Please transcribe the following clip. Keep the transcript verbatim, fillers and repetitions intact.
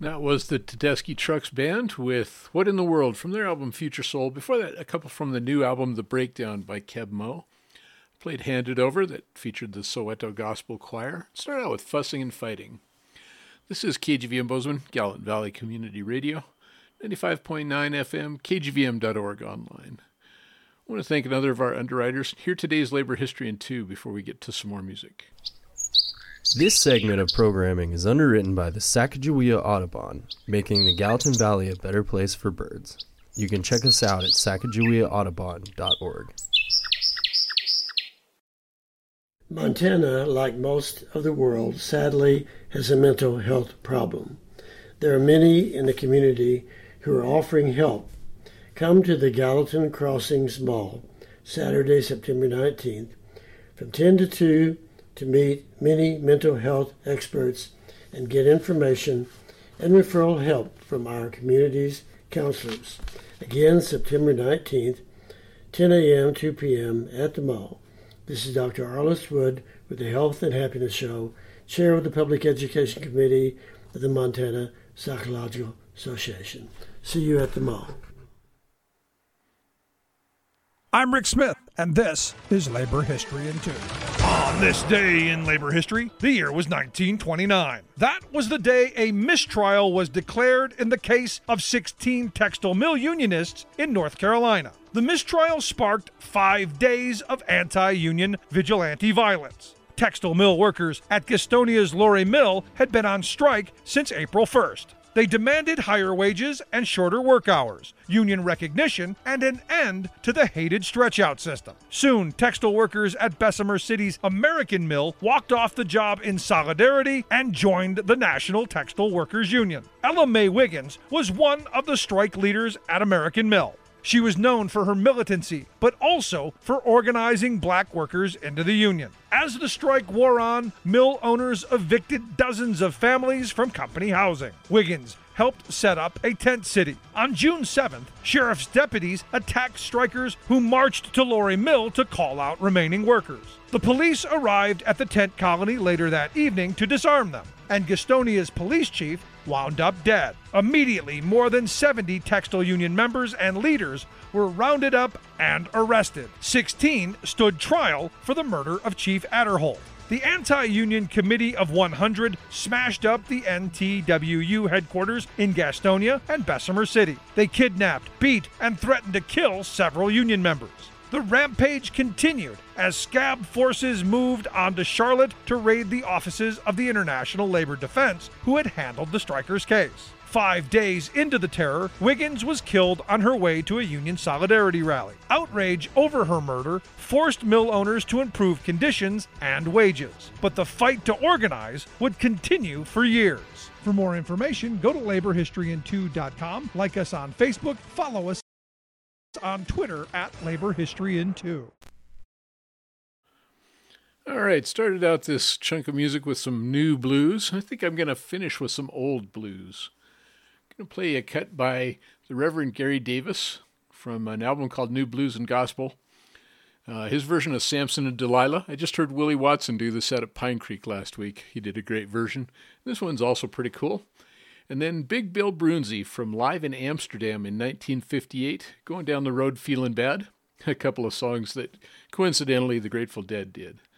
That was the Tedeschi Trucks Band with What in the World from their album Future Soul. Before that, a couple from the new album The Breakdown by Keb Mo. Played Handed Over that featured the Soweto Gospel Choir. Started out with Fussing and Fighting. This is K G V M Bozeman, Gallant Valley Community Radio, ninety-five point nine F M, K G V M dot org online. I want to thank another of our underwriters. Hear today's labor history in two before we get to some more music. This segment of programming is underwritten by the Sacagawea Audubon, making the Gallatin Valley a better place for birds. You can check us out at sacagawea audubon dot org. Montana, like most of the world, sadly has a mental health problem. There are many in the community who are offering help. Come to the Gallatin Crossings Mall, Saturday, September nineteenth, from ten to two, to meet many mental health experts and get information and referral help from our community's counselors. Again, September nineteenth, ten a.m., two p.m. at the mall. This is Doctor Arliss Wood with the Health and Happiness Show, Chair of the Public Education Committee of the Montana Psychological Association. See you at the mall. I'm Rick Smith, and this is Labor History in Two. On this day in labor history, the year was nineteen twenty-nine. That was the day a mistrial was declared in the case of sixteen textile mill unionists in North Carolina. The mistrial sparked five days of anti-union vigilante violence. Textile mill workers at Gastonia's Lorry Mill had been on strike since April first. They demanded higher wages and shorter work hours, union recognition, and an end to the hated stretch-out system. Soon, textile workers at Bessemer City's American Mill walked off the job in solidarity and joined the National Textile Workers Union. Ella Mae Wiggins was one of the strike leaders at American Mill. She was known for her militancy, but also for organizing black workers into the union. As the strike wore on, mill owners evicted dozens of families from company housing. Wiggins helped set up a tent city. On June seventh, sheriff's deputies attacked strikers who marched to Lorry Mill to call out remaining workers. The police arrived at the tent colony later that evening to disarm them, and Gastonia's police chief wound up dead. Immediately, more than seventy textile union members and leaders were rounded up and arrested. sixteen stood trial for the murder of Chief Adderholt. The Anti-Union Committee of one hundred smashed up the N T W U headquarters in Gastonia and Bessemer City. They kidnapped, beat, and threatened to kill several union members. The rampage continued as scab forces moved on to Charlotte to raid the offices of the International Labor Defense, who had handled the strikers' case. Five days into the terror, Wiggins was killed on her way to a union solidarity rally. Outrage over her murder forced mill owners to improve conditions and wages. But the fight to organize would continue for years. For more information, go to labor history in two dot com, like us on Facebook, follow us on Twitter at Labor History in Two. All right, started out this chunk of music with some new blues. I think I'm going to finish with some old blues. I'm going to play a cut by the Reverend Gary Davis from an album called New Blues and Gospel. Uh, his version of Samson and Delilah. I just heard Willie Watson do the set at Pine Creek last week. He did a great version. This one's also pretty cool. And then Big Bill Brunzi from Live in Amsterdam in nineteen fifty-eight, Going Down the Road Feeling Bad, a couple of songs that coincidentally the Grateful Dead did.